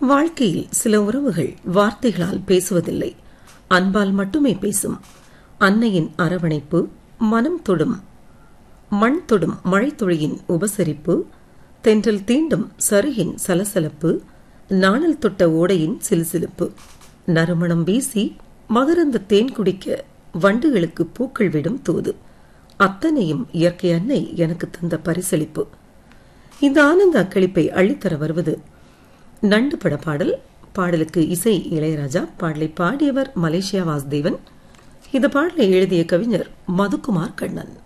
வாழ்க்கையில் சில உறவுகள் வார்த்தைகளால் பேசுவதில்லை, அன்பால் மட்டுமே பேசும். அன்னையின் அரவணைப்பு, மனம் தொடும் மண் தொடும் மழைத்துளியின் உபசரிப்பு, தென்றல் தீண்டும் சருகின் சலசலப்பு, நாணல் தொட்ட ஓடையின் சிலுசிலுப்பு, நறுமணம் வீசி மகரந்த தேன் குடிக்க வண்டுகளுக்கு பூக்கள் விடும் தூது, அத்தனையும் இயற்கை அன்னை எனக்கு தந்த பரிசளிப்பு. இந்த ஆனந்த அக்களிப்பை அள்ளித்தர வருவது நண்டு பட பாடல். பாடலுக்கு இசை இளையராஜா. பாடலை பாடியவர் மலேசியா வாசுதேவன். இந்த பாடலை எழுதிய கவிஞர் மதுக்குமார் கண்ணன்.